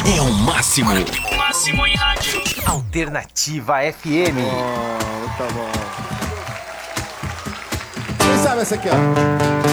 é o máximo. O máximo em rádio. Alternativa FM. Tá bom. Quem sabe essa aqui, ó?